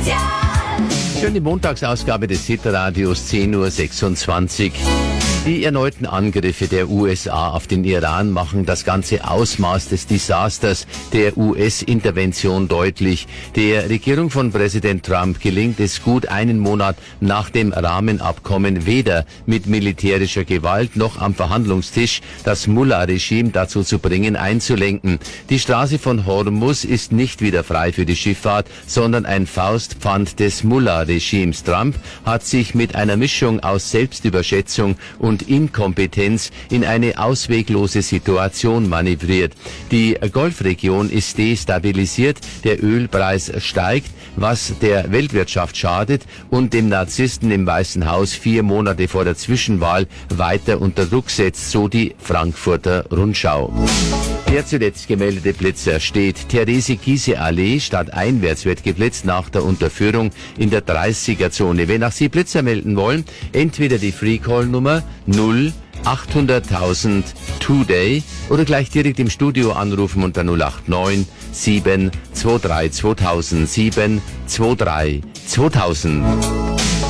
Schön die Montagsausgabe des Hitradios 10:26 Uhr. Die erneuten Angriffe der USA auf den Iran machen das ganze Ausmaß des Desasters der US-Intervention deutlich. Der Regierung von Präsident Trump gelingt es gut einen Monat nach dem Rahmenabkommen weder mit militärischer Gewalt noch am Verhandlungstisch das Mullah-Regime dazu zu bringen, einzulenken. Die Straße von Hormuz ist nicht wieder frei für die Schifffahrt, sondern ein Faustpfand des Mullah-Regimes. Trump hat sich mit einer Mischung aus Selbstüberschätzung und Inkompetenz in eine ausweglose Situation manövriert. Die Golfregion ist destabilisiert, der Ölpreis steigt, was der Weltwirtschaft schadet und dem Narzissten im Weißen Haus 4 Monate vor der Zwischenwahl weiter unter Druck setzt, so die Frankfurter Rundschau. Der zuletzt gemeldete Blitzer steht. Therese-Giehse-Allee stadteinwärts wird geblitzt nach der Unterführung in der 30er-Zone. Wenn auch Sie Blitzer melden wollen, entweder die Free-Call-Nummer 08000 Today oder gleich direkt im Studio anrufen unter 089 723 2000 723 2000.